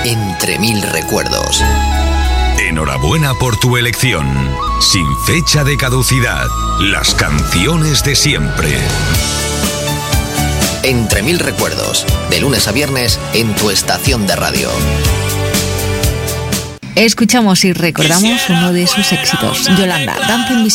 Entre mil recuerdos. Enhorabuena por tu elección. Sin fecha de caducidad. Las canciones de siempre. Entre mil recuerdos. De lunes a viernes en tu estación de radio. Escuchamos y recordamos uno de sus éxitos, Yolanda, Danza Invisible.